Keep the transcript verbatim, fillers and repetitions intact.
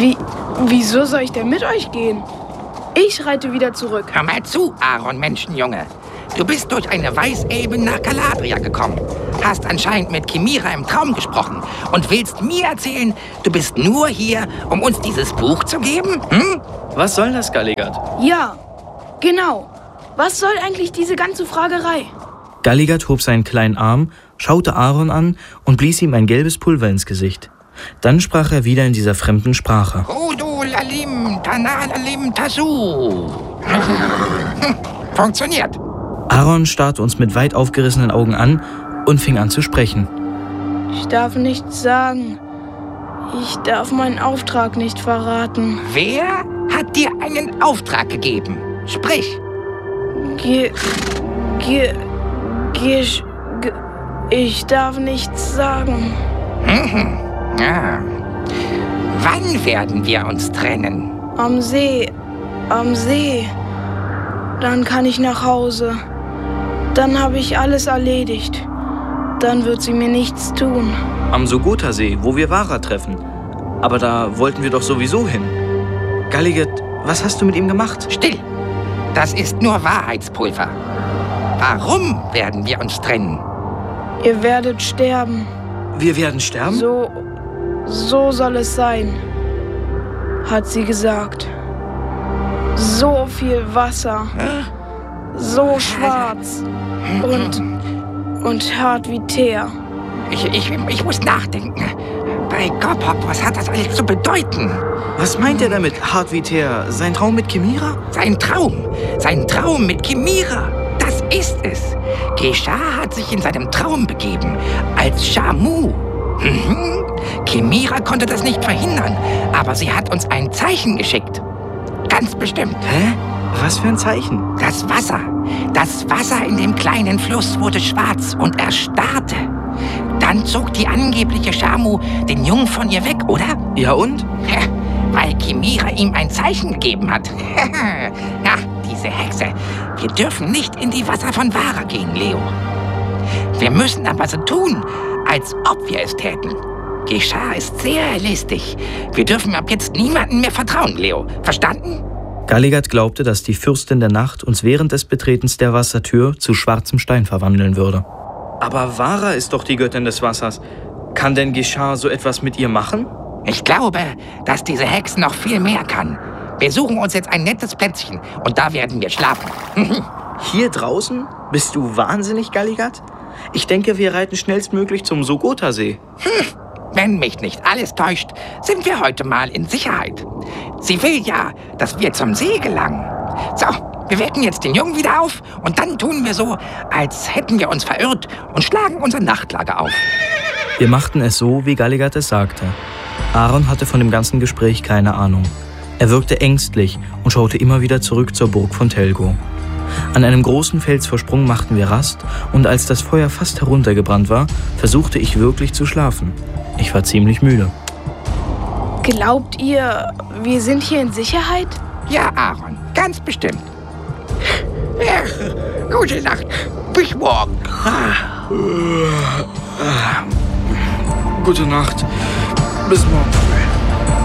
Wie, wieso soll ich denn mit euch gehen? Ich reite wieder zurück. Hör mal zu, Aaron, Menschenjunge. Du bist durch eine Weißelbe nach Galadria gekommen, hast anscheinend mit Chimera im Traum gesprochen und willst mir erzählen, du bist nur hier, um uns dieses Buch zu geben? Hm? Was soll das, Galigad? Ja, genau. Was soll eigentlich diese ganze Fragerei? Galigad hob seinen kleinen Arm, schaute Aaron an und blies ihm ein gelbes Pulver ins Gesicht. Dann sprach er wieder in dieser fremden Sprache. Rodu lalim tanalalim tasu. Funktioniert. Aaron starrte uns mit weit aufgerissenen Augen an und fing an zu sprechen. Ich darf nichts sagen. Ich darf meinen Auftrag nicht verraten. Wer hat dir einen Auftrag gegeben? Sprich. Ge... Ge... Ge... ge ich darf nichts sagen. Mhm. Ja. Wann werden wir uns trennen? Am See. Am See. Dann kann ich nach Hause. Dann habe ich alles erledigt. Dann wird sie mir nichts tun. Am Sogota-See, wo wir Vara treffen. Aber da wollten wir doch sowieso hin. Galigad, was hast du mit ihm gemacht? Still! Das ist nur Wahrheitspulver. Warum werden wir uns trennen? Ihr werdet sterben. Wir werden sterben? So, so soll es sein, hat sie gesagt. So viel Wasser. So schwarz und, und hart wie Teer. Ich, ich, ich muss nachdenken. Bei Gopop, was hat das alles zu bedeuten? Was meint er damit, hart wie Teer? Sein Traum mit Chimera? Sein Traum. Sein Traum mit Chimera. Das ist es. Geshar hat sich in seinem Traum begeben. Als Shamu. Mhm. Chimera konnte das nicht verhindern. Aber sie hat uns ein Zeichen geschickt. Ganz bestimmt. Hä? Was für ein Zeichen? Das Wasser. Das Wasser in dem kleinen Fluss wurde schwarz und erstarrte. Dann zog die angebliche Shamu den Jungen von ihr weg, oder? Ja und? Ja, weil Chimera ihm ein Zeichen gegeben hat. Ja, diese Hexe. Wir dürfen nicht in die Wasser von Vara gehen, Leo. Wir müssen aber so tun, als ob wir es täten. Geshar ist sehr listig. Wir dürfen ab jetzt niemandem mehr vertrauen, Leo. Verstanden? Galigad glaubte, dass die Fürstin der Nacht uns während des Betretens der Wassertür zu schwarzem Stein verwandeln würde. Aber Vara ist doch die Göttin des Wassers. Kann denn Geshar so etwas mit ihr machen? Ich glaube, dass diese Hexe noch viel mehr kann. Wir suchen uns jetzt ein nettes Plätzchen und da werden wir schlafen. Hier draußen? Bist du wahnsinnig, Galigad? Ich denke, wir reiten schnellstmöglich zum Sogota-See. Hm. Wenn mich nicht alles täuscht, sind wir heute mal in Sicherheit. Sie will ja, dass wir zum See gelangen. So, wir wecken jetzt den Jungen wieder auf und dann tun wir so, als hätten wir uns verirrt und schlagen unser Nachtlager auf. Wir machten es so, wie Galigad es sagte. Aaron hatte von dem ganzen Gespräch keine Ahnung. Er wirkte ängstlich und schaute immer wieder zurück zur Burg von Telgo. An einem großen Felsvorsprung machten wir Rast und als das Feuer fast heruntergebrannt war, versuchte ich wirklich zu schlafen. Ich war ziemlich müde. Glaubt ihr, wir sind hier in Sicherheit? Ja, Aaron, ganz bestimmt. Ja, gute Nacht. Bis morgen. Gute Nacht. Bis morgen.